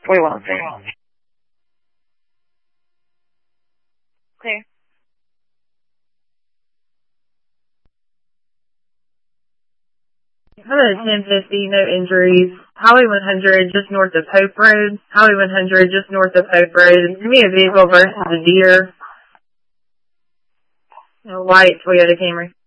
We won't see. Okay. Hello, 1050, no injuries. Highway 100 just north of Hope Road. Highway 100 just north of Hope Road. Give me a vehicle versus a deer. A white Toyota Camry.